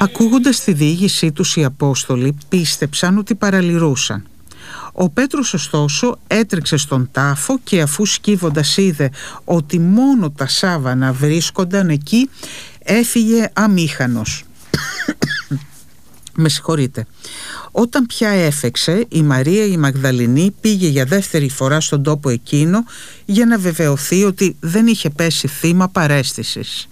Ακούγοντας τη διήγησή τους οι Απόστολοι πίστεψαν ότι παραλυρούσαν. Ο Πέτρος ωστόσο έτρεξε στον τάφο και αφού σκύβοντας είδε ότι μόνο τα σάβανα βρίσκονταν εκεί, έφυγε αμήχανος. Με συγχωρείτε. Όταν πια έφεξε, η Μαρία η Μαγδαληνή πήγε για δεύτερη φορά στον τόπο εκείνο για να βεβαιωθεί ότι δεν είχε πέσει θύμα παρέστησης.